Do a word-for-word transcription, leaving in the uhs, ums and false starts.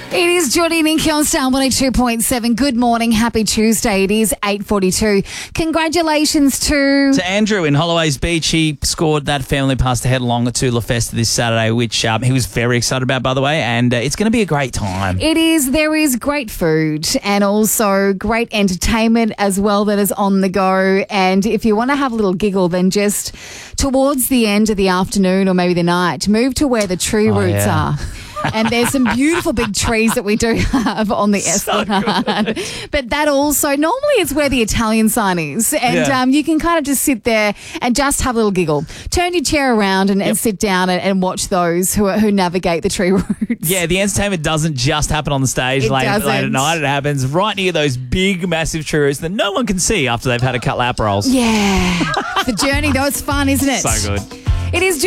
It is Geordie and Inky on Star one oh two point seven. Good morning. Happy Tuesday. It is eight forty-two. Congratulations to... To Andrew in Holloway's Beach. He scored that family pass to head along to La Festa this Saturday, which um, he was very excited about, by the way, and uh, it's going to be a great time. It is. There is great food and also great entertainment as well that is on the go. And if you want to have a little giggle, then just towards the end of the afternoon or maybe the night, move to where the tree Oh, roots yeah. are. And there's some beautiful big trees that we do have on the Esplanade. But that also, normally it's where the Italian sign is. And Yeah. um, you can kind of just sit there and just have a little giggle. Turn your chair around and, and sit down and, and watch those who are, who navigate the tree routes. Yeah, the entertainment doesn't just happen on the stage It late, late at doesn't. night. It happens right near those big, massive tree roots that no one can see after they've had a couple of app rolls. Yeah. The journey, though, it's fun, isn't it? So good. It is